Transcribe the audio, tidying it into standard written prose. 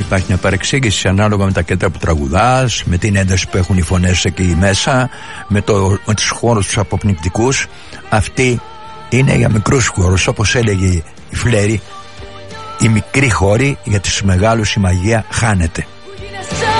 υπάρχει μια παρεξήγηση ανάλογα με τα κέντρα που τραγουδάς, με την ένταση που έχουν οι φωνές εκεί μέσα, με τους χώρους τους αποπνικτικούς. Αυτή είναι για μικρούς χώρους, όπως έλεγε η Φλέρη. Οι μικροί χώροι, για τους μεγάλους η μαγεία χάνεται.